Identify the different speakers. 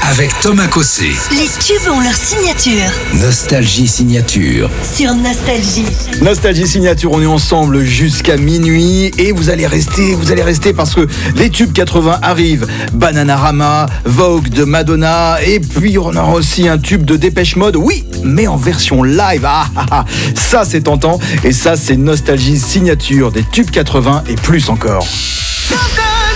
Speaker 1: avec Thomas Cossé.
Speaker 2: Les tubes ont leur signature.
Speaker 1: Nostalgie signature.
Speaker 2: Sur Nostalgie.
Speaker 3: Nostalgie signature, on est ensemble jusqu'à minuit et vous allez rester parce que les tubes 80 arrivent. Bananarama, Vogue de Madonna et puis on aura aussi un tube de Dépêche Mode, oui, mais en version live. Ça c'est tentant et ça c'est Nostalgie signature des tubes 80 et plus encore.